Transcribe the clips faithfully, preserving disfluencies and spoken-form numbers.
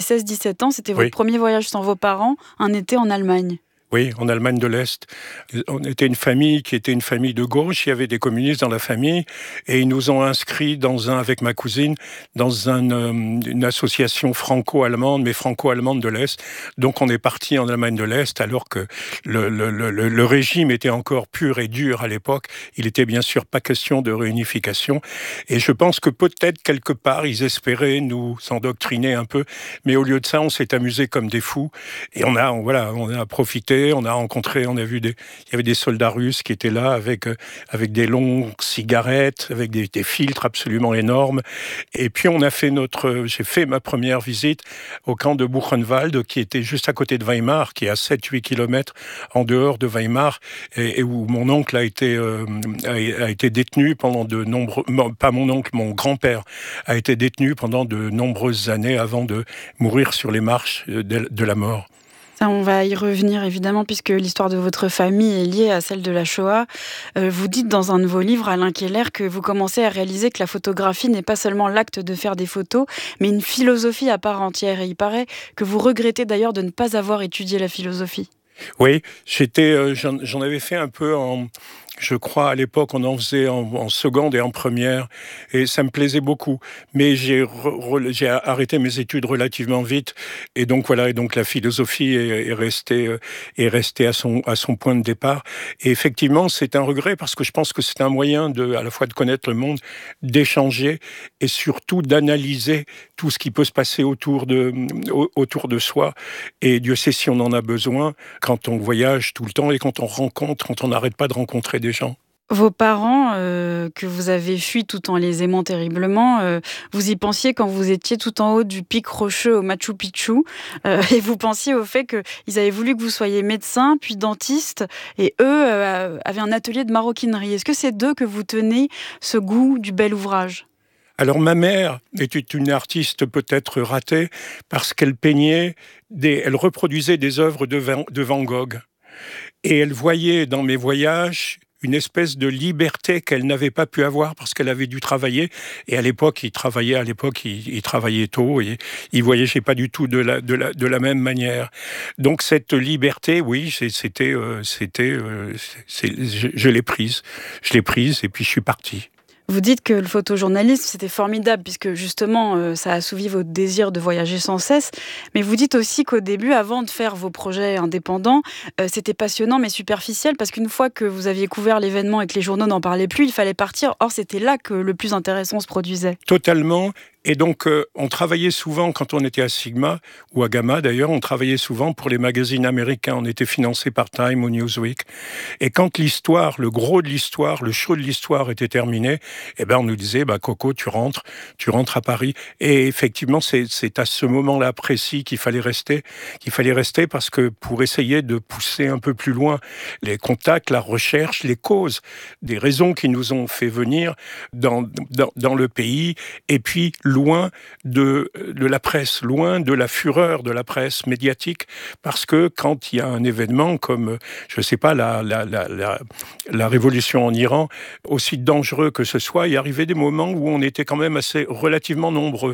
seize dix-sept ans, c'était votre Oui. premier voyage sans vos parents, un été en Allemagne. Oui, en Allemagne de l'Est. On était une famille qui était une famille de gauche, il y avait des communistes dans la famille, et ils nous ont inscrits dans un, avec ma cousine, dans un, euh, une association franco-allemande, mais franco-allemande de l'Est. Donc on est parti en Allemagne de l'Est, alors que le, le, le, le régime était encore pur et dur à l'époque. Il était bien sûr pas question de réunification. Et je pense que peut-être quelque part, ils espéraient nous endoctriner un peu, mais au lieu de ça, on s'est amusé comme des fous, et on a, on, voilà, on a profité. On a rencontré, on a vu des, il y avait des soldats russes qui étaient là avec avec des longues cigarettes, avec des, des filtres absolument énormes. Et puis on a fait notre, j'ai fait ma première visite au camp de Buchenwald, qui était juste à côté de Weimar, qui est à sept huit kilomètres en dehors de Weimar, et, et où mon oncle a été euh, a, a été détenu pendant de nombreux, pas mon oncle, mon grand-père a été détenu pendant de nombreuses années avant de mourir sur les marches de, de la mort. Ça, on va y revenir évidemment, puisque l'histoire de votre famille est liée à celle de la Shoah. Euh, vous dites dans un de vos livres, Alain Keller, que vous commencez à réaliser que la photographie n'est pas seulement l'acte de faire des photos, mais une philosophie à part entière. Et il paraît que vous regrettez d'ailleurs de ne pas avoir étudié la philosophie. Oui, j'étais, euh, j'en, j'en avais fait un peu en... Je crois, à l'époque, on en faisait en, en seconde et en première, et ça me plaisait beaucoup. Mais j'ai, re, j'ai arrêté mes études relativement vite, et donc voilà, et donc la philosophie est, est restée, est restée à son, à son point de départ. Et effectivement, c'est un regret, parce que je pense que c'est un moyen de, à la fois de connaître le monde, d'échanger, et surtout d'analyser tout ce qui peut se passer autour de, autour de soi. Et Dieu sait si on en a besoin quand on voyage tout le temps, et quand on rencontre, quand on n'arrête pas de rencontrer des gens. Vos parents, euh, que vous avez fuis tout en les aimant terriblement, euh, vous y pensiez quand vous étiez tout en haut du pic rocheux au Machu Picchu, euh, et vous pensiez au fait qu'ils avaient voulu que vous soyez médecin, puis dentiste, et eux euh, avaient un atelier de maroquinerie. Est-ce que c'est d'eux que vous tenez ce goût du bel ouvrage ? Alors ma mère était une artiste peut-être ratée, parce qu'elle peignait, des, elle reproduisait des œuvres de Van, de Van Gogh. Et elle voyait dans mes voyages une espèce de liberté qu'elle n'avait pas pu avoir parce qu'elle avait dû travailler. Et à l'époque, il travaillait, à l'époque, il, il travaillait tôt et il voyageait pas du tout de la, de la, de la même manière. Donc cette liberté, oui, c'était, euh, c'était, euh, c'est, je, je l'ai prise. Je l'ai prise et puis je suis parti. Vous dites que le photojournalisme, c'était formidable, puisque justement, euh, ça a assouvi votre désir de voyager sans cesse. Mais vous dites aussi qu'au début, avant de faire vos projets indépendants, euh, c'était passionnant mais superficiel, parce qu'une fois que vous aviez couvert l'événement et que les journaux n'en parlaient plus, il fallait partir. Or, c'était là que le plus intéressant se produisait. Totalement. Et donc, euh, on travaillait souvent, quand on était à Sigma, ou à Gamma d'ailleurs, on travaillait souvent pour les magazines américains. On était financé par Time ou Newsweek. Et quand l'histoire, le gros de l'histoire, le show de l'histoire était terminé, eh ben, on nous disait, bah, Coco, tu rentres, tu rentres à Paris. Et effectivement, c'est, c'est à ce moment-là précis qu'il fallait rester, qu'il fallait rester parce que pour essayer de pousser un peu plus loin les contacts, la recherche, les causes, des raisons qui nous ont fait venir dans, dans, dans le pays, et puis loin de, de la presse, loin de la fureur de la presse médiatique, parce que quand il y a un événement comme, je ne sais pas, la, la, la, la, la révolution en Iran, aussi dangereux que ce soit, il arrivait des moments où on était quand même assez relativement nombreux.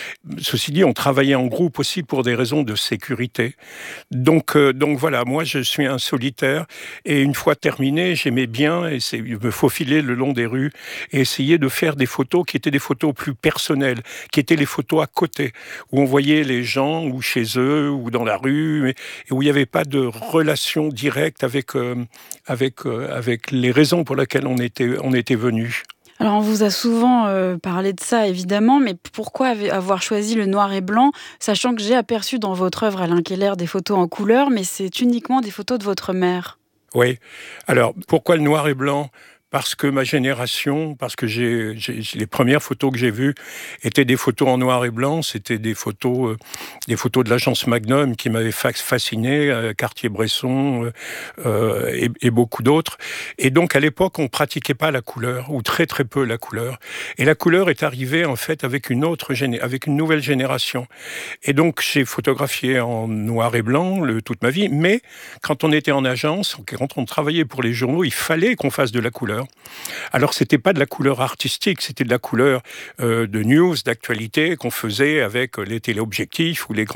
Ceci dit, on travaillait en groupe aussi pour des raisons de sécurité. Donc, euh, donc voilà, moi je suis un solitaire, et une fois terminé, j'aimais bien essayer, me faufiler le long des rues et essayer de faire des photos qui étaient des photos plus personnelles, qui étaient les photos à côté, où on voyait les gens, ou chez eux, ou dans la rue, et où il n'y avait pas de relation directe avec, euh, avec, euh, avec les raisons pour lesquelles on était, on était venus. Alors, on vous a souvent euh, parlé de ça, évidemment, mais pourquoi avoir choisi le noir et blanc, sachant que j'ai aperçu dans votre œuvre, Alain Keller, des photos en couleur, mais c'est uniquement des photos de votre mère. Oui. Alors, pourquoi le noir et blanc ? Parce que ma génération, parce que j'ai, j'ai, les premières photos que j'ai vues étaient des photos en noir et blanc, c'était des photos, euh, des photos de l'agence Magnum qui m'avaient fasciné, euh, Cartier-Bresson euh, et, et beaucoup d'autres. Et donc à l'époque, on pratiquait pas la couleur, ou très très peu la couleur. Et la couleur est arrivée en fait avec une autre géné- avec une nouvelle génération. Et donc j'ai photographié en noir et blanc le, toute ma vie, mais quand on était en agence, quand on travaillait pour les journaux, il fallait qu'on fasse de la couleur. Alors, c'était pas de la couleur artistique, c'était de la couleur euh, de news, d'actualité qu'on faisait avec les téléobjectifs ou les grands